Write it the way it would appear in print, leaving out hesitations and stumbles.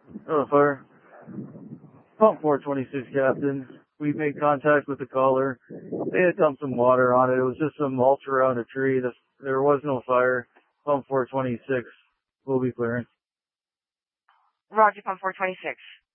Oh, fire. Pump 426, Captain. We made contact with the caller. They had dumped some water on it. It was just some mulch around a tree. There was no fire. Pump 426 will be clearing. Roger, Pump 426.